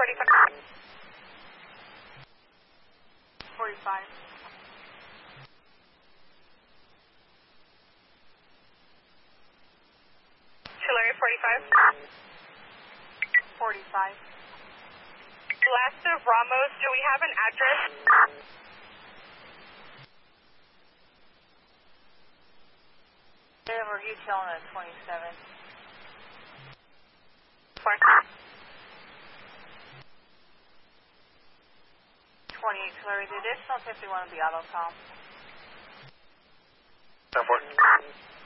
45. Tulare 45. 45. Last of Ramos, do we have an address? Denver, you telling us 27. 28, Tulare, the additional 51 will be AutoCom. 10-4.